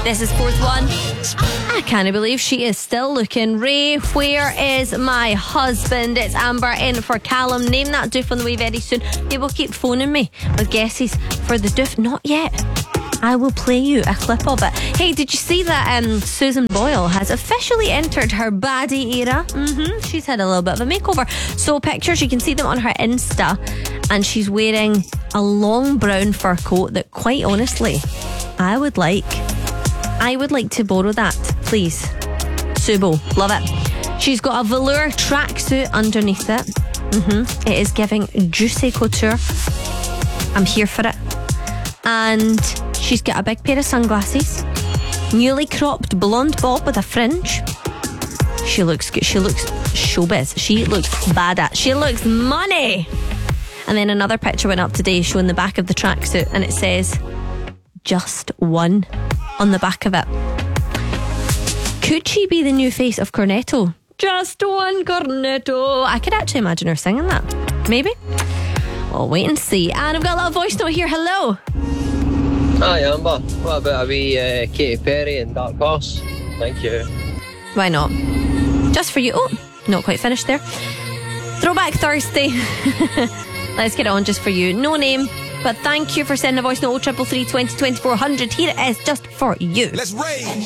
This is fourth one. I can't believe she is still looking. Ray, where is my husband? It's Amber in for Callum. Name that doof on the way very soon. People keep phoning me with guesses for the doof. Not yet. I will play you a clip of it. Hey, did you see that Susan Boyle has officially entered her baddie era? She's had a little bit of a makeover. So pictures, you can see them on her Insta, and she's wearing a long brown fur coat that, quite honestly, I would like to borrow that, please. Subo, love it. She's got a velour tracksuit underneath it. It is giving juicy couture. I'm here for it. And she's got a big pair of sunglasses, newly cropped blonde bob with a fringe. She looks good. She looks showbiz. She looks badass. She looks money. And then another picture went up today showing the back of the tracksuit, and it says "Just One" on the back of it. Could she be the new face of Cornetto? Just one Cornetto. I could actually imagine her singing that. Maybe. We'll wait and see. And I've got a little voice note here. Hello. Hi Amber, what about a wee Katy Perry and Dark Horse? Thank you. Why not? Just for you. Oh, not quite finished there. Throwback Thursday. Let's get it on just for you. No name, but thank you for sending a voice note. 0333 20 2400. Here it is, just for you. Let's rage.